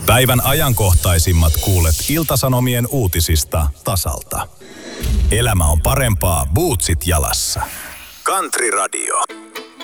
Päivän ajankohtaisimmat kuulet Ilta-Sanomien uutisista tasalta. Elämä on parempaa bootsit jalassa. Country Radio.